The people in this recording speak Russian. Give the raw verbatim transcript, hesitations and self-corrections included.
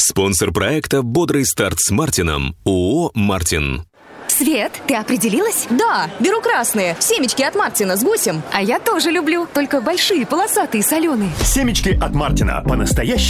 Спонсор проекта «Бодрый старт с Мартином» ООО «Мартин». Свет, ты определилась? Да, беру красные. Семечки от Мартина с гусем. А я тоже люблю, только большие, полосатые, соленые. Семечки от Мартина. По-настоящему